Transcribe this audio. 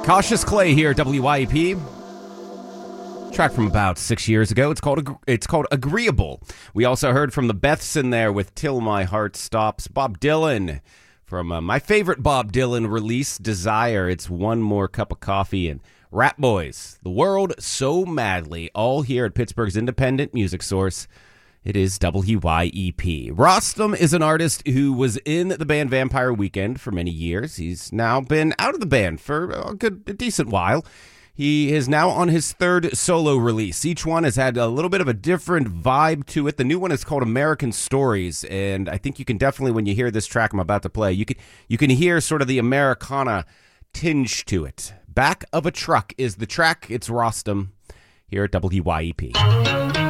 Cautious Clay here, WYEP. Track from about 6 years ago. It's called Agreeable. We also heard from the Beths in there with Till My Heart Stops. Bob Dylan from my favorite Bob Dylan release, Desire. It's One More Cup of Coffee. And Rat Boys, The World So Madly, all here at Pittsburgh's independent music source. It is WYEP. Rostam is an artist who was in the band Vampire Weekend for many years. He's now been out of the band for a decent while. He is now on his third solo release. Each one has had a little bit of a different vibe to it. The new one is called American Stories, and I think you can definitely, when you hear this track I'm about to play, you can hear sort of the Americana tinge to it. Back of a Truck is the track. It's Rostam here at WYEP.